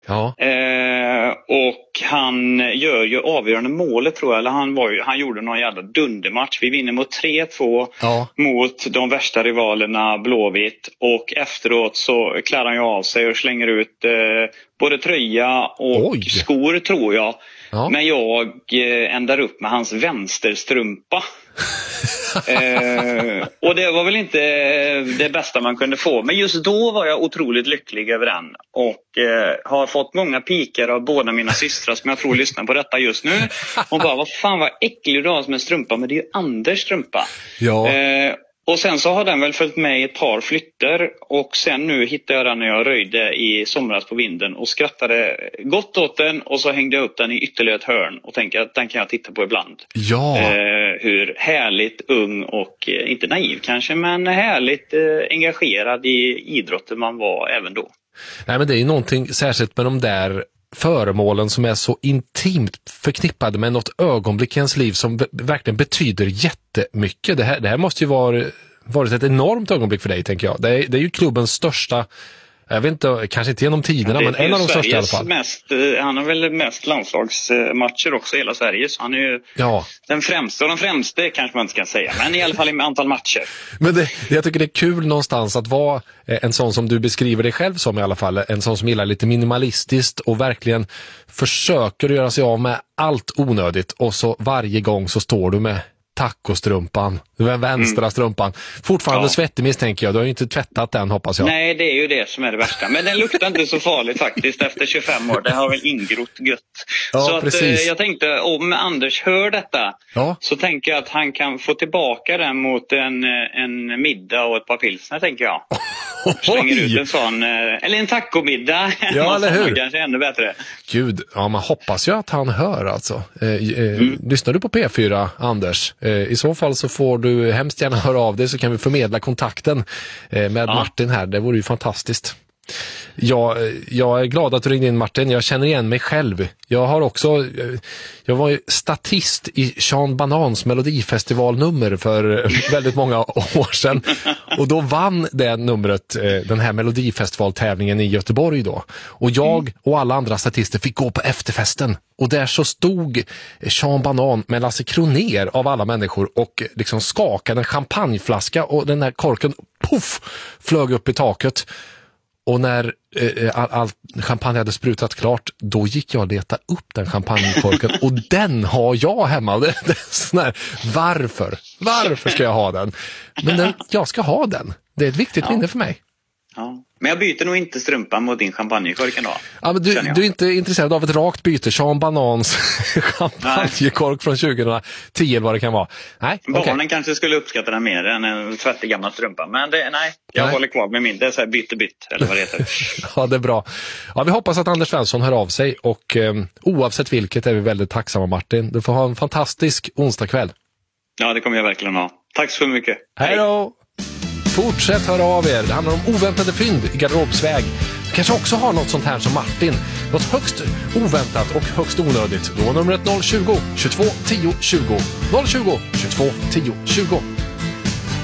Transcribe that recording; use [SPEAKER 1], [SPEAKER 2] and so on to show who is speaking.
[SPEAKER 1] Ja.
[SPEAKER 2] Och han gör ju avgörande målet tror jag. Eller han gjorde någon jävla dundermatch. Vi vinner mot 3-2 mot de värsta rivalerna Blåvitt. Och efteråt så klär han ju av sig och slänger ut både tröja och skor tror jag. Ja. Men jag ändar upp med hans vänsterstrumpa. Och det var väl inte det bästa man kunde få. Men just då var jag otroligt lycklig över den. Och har fått många pikar av båda mina systrar som jag tror lyssnar på detta just nu. Och bara, vad fan vad äcklig du har som en strumpa. Men det är ju Anders strumpa.
[SPEAKER 1] Ja.
[SPEAKER 2] Och sen så har den väl följt med i ett par flytter. Och sen nu hittade jag den när jag röjde i somras på vinden. Och skrattade gott åt den. Och så hängde jag upp den i ytterligare ett hörn. Och tänkte att den kan jag titta på ibland.
[SPEAKER 1] Ja.
[SPEAKER 2] Hur härligt ung och, inte naiv kanske, men härligt engagerad i idrotten man var även då.
[SPEAKER 1] Nej, men det är ju någonting särskilt med de där föremålen som är så intimt förknippade med något ögonblick i ens liv som verkligen betyder jättemycket. Det här måste ju varit ett enormt ögonblick för dig, tänker jag. Det är ju klubbens största, jag vet inte, kanske inte genom tiderna, men en av de största i alla fall.
[SPEAKER 2] Han har väl mest landslagsmatcher också i hela Sverige, så han är ju den främste, och den främste kanske man inte kan säga, men i alla fall i antal matcher.
[SPEAKER 1] Men jag tycker det är kul någonstans att vara en sån som du beskriver dig själv som i alla fall, en sån som gillar lite minimalistiskt och verkligen försöker göra sig av med allt onödigt, och så varje gång så står du med tacostrumpan, den vänstra strumpan. Fortfarande svettig misstänker jag. Du har ju inte tvättat den, hoppas jag.
[SPEAKER 2] Nej, det är ju det som är det värsta. Men den luktar inte så farligt faktiskt efter 25 år. Det har väl ingrott gött.
[SPEAKER 1] Ja,
[SPEAKER 2] så att,
[SPEAKER 1] jag
[SPEAKER 2] tänkte, om Anders hör detta så tänker jag att han kan få tillbaka den mot en middag och ett par pilsner, tänker jag. Slänger ut en sån, eller en tacomiddag.
[SPEAKER 1] Ja, eller hur?
[SPEAKER 2] Kanske ännu bättre.
[SPEAKER 1] Gud, man hoppas ju att han hör alltså. Lyssnar du på P4, Anders? I så fall så får du hemskt gärna höra av dig, så kan vi förmedla kontakten med Martin här. Det vore ju fantastiskt. Jag är glad att du ringde in, Martin. Jag känner igen mig själv. Jag var ju statist i Sean Banans Melodifestivalnummer för väldigt många år sedan. Och då vann det numret den här Melodifestivaltävlingen i Göteborg då. Och jag och alla andra statister fick gå på efterfesten. Och där så stod Sean Banan med Lasse Kroner av alla människor och liksom skakade en champagneflaska, och den här korken flög upp i taket. Och när all champagne hade sprutat klart, då gick jag och letade upp den champagnekorken, och den har jag hemma. Det är sån här, varför ska jag ha den? Men jag ska ha den. Det är ett viktigt minne för mig.
[SPEAKER 2] Ja. Men jag byter nog inte strumpan mot din champagnekork ändå.
[SPEAKER 1] Ja, men du är inte intresserad av ett rakt byte. Sean Banans champagnekork från 2010 eller vad det kan vara. Nej,
[SPEAKER 2] barnen kanske skulle uppskatta den mer än en tvättig gammal strumpa. Men jag håller kvar med min. Det är så här bytt, eller vad det heter.
[SPEAKER 1] Ja, det är bra. Ja, vi hoppas att Anders Svensson hör av sig. Och oavsett vilket är vi väldigt tacksamma, Martin. Du får ha en fantastisk onsdagkväll.
[SPEAKER 2] Ja, det kommer jag verkligen ha. Tack så mycket.
[SPEAKER 1] Hej då! Fortsätt höra av er. Det handlar om oväntade fynd i garderobsväg. Du kanske också har något sånt här som Martin. Något högst oväntat och högst onödigt. Då är numret 020 22 10 20. 020 22 10 20.